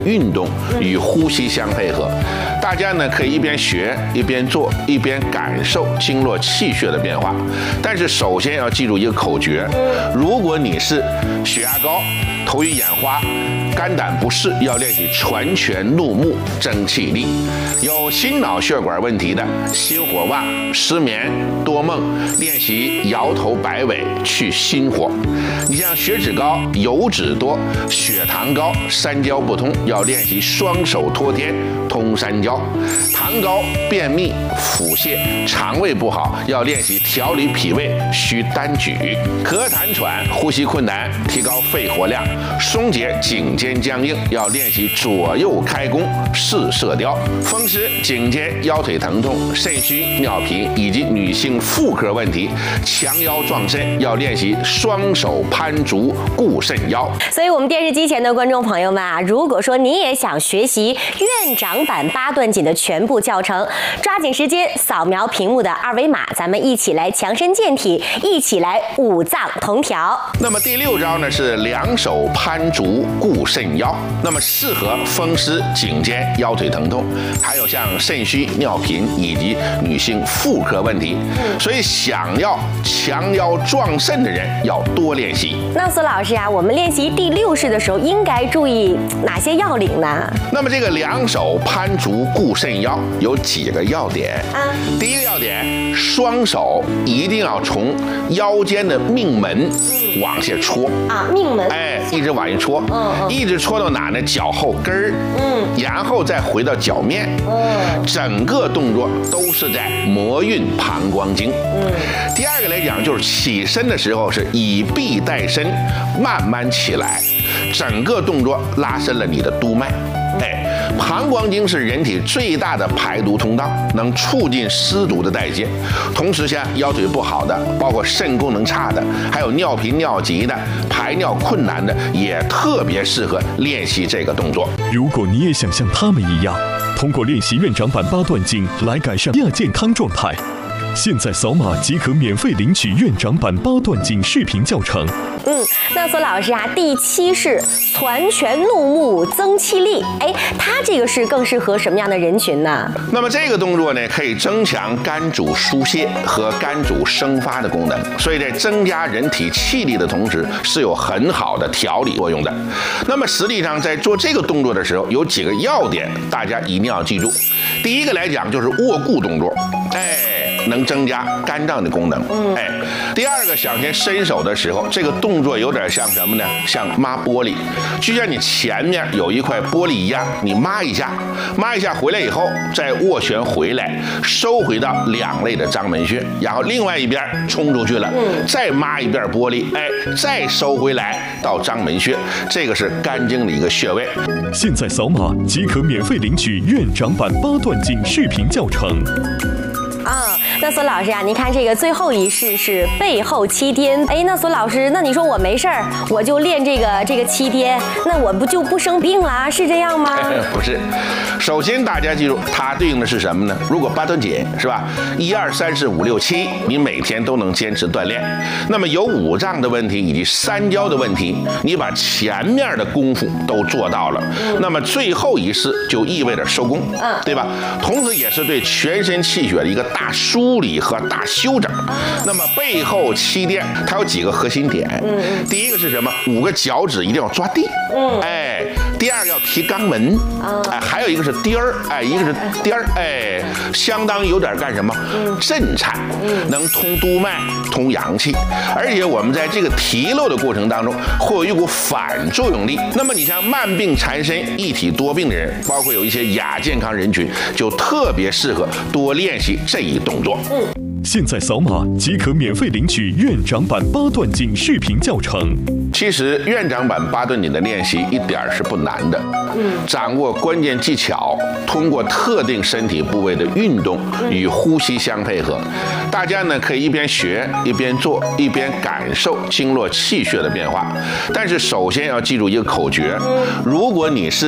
运动与呼吸相配合，大家呢可以一边学一边做，一边感受经络气血的变化。但是首先要记住一个口诀：如果你是血压高、头晕眼花、肝胆不适，要练习攒拳怒目争气力；有心脑血管问题的，心火旺、失眠、多梦，练习摇头摆尾去心火。你像血脂高、油脂多、血糖高、三焦不通，要练习双手托天通三焦；糖高、便秘、腹泻、肠胃不好，要练习调理脾胃需单举；咳痰喘、呼吸困难，提高肺活量；松解颈肩僵硬，要练习左右开弓试射雕；风湿、颈肩、腰腿疼痛、肾虚、尿频以及女性妇科问题，强腰壮肾，要练习双手攀足固肾腰。 所以，我们电视机前的观众朋友们啊，如果说你也想学习院长版八段锦的全部教程，抓紧时间扫描屏幕的二维码，咱们一起来强身健体，一起来五脏同调。 那么第6招呢是两手攀足固肾腰，那么适合风湿、颈肩、腰腿疼痛，还有像肾虚、尿频以及女性妇科问题。所以想要强腰壮肾的人要多练习。 那苏老师啊，我们练习第6式的时候应该注意哪些要领呢？ 那么这个两手攀足固肾腰有几个要点啊？第一个要点，双手一定要从腰间的命门往下戳啊，命门， 一直往下戳，一直戳到哪呢？脚后跟儿，然后再回到脚面，整个动作都是在摩运膀胱经。第二个来讲，就是起身的时候是以臂带身，慢慢起来，整个动作拉伸了你的督脉。膀胱经是人体最大的排毒通道，能促进湿毒的代谢。同时，像腰腿不好的，包括肾功能差的，还有尿频尿急的、排尿困难的，也特别适合练习这个动作。 如果你也想像他们一样，通过练习院长版八段锦来改善亚健康状态，现在扫码即可免费领取院长版八段锦视频教程。 那苏老师啊，第7式攒拳怒目增气力，它这个是更适合什么样的人群呢？ 那么这个动作呢，可以增强肝主疏泄和肝主生发的功能，所以在增加人体气力的同时，是有很好的调理作用的。那么实际上在做这个动作的时候，有几个要点，大家一定要记住。第一个来讲就是握固动作，能增加肝脏的功能。第二个，想先伸手的时候，这个动作有点像什么呢？像抹玻璃，就像你前面有一块玻璃一样，你抹一下回来以后，再握拳回来，收回到两肋的章门穴，然后另外一边冲出去了，再抹一遍玻璃，再收回来到章门穴，这个是肝经的一个穴位。 现在扫码即可免费领取院长版八段锦视频教程。 那苏老师啊，您看这个最后一式是背后七颠，那苏老师，那你说我没事儿，我就练这个七颠，那我就不生病啦，是这样吗？ 不是，首先大家记住，它对应的是什么呢？如果八段锦是吧，1、2、3、4、5、6、7，你每天都能坚持锻炼，那么有五脏的问题以及三焦的问题，你把前面的功夫都做到了，那么最后一式就意味着收工，对吧？同时也是对全身气血的一个大梳理和大修整。那么背后七颠它有几个核心点，第一个是什么？5个脚趾一定要抓地，第二个要提肛门，还有一个是颠儿，一个是颠儿，相当于有点干什么？震颤，能通督脉、通阳气，而且我们在这个提溜的过程当中，会有一股反作用力。那么你像慢病缠身、一体多病的人，包括有一些亚健康人群，就特别适合多练习这一动作。 现在扫码即可免费领取院长版八段锦视频教程。 其实院长版八段锦的练习一点是不难的，掌握关键技巧，通过特定身体部位的运动与呼吸相配合，大家呢可以一边学一边做，一边感受经络气血的变化。但是首先要记住一个口诀：如果你是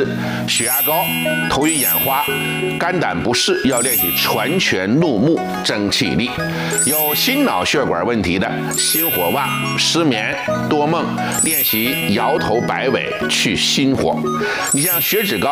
血压高、头晕眼花、肝胆不适要练习攒拳怒目、争气力；有心脑血管问题的，心火旺、失眠、多梦，练习摇头摆尾去心火。你像血脂高。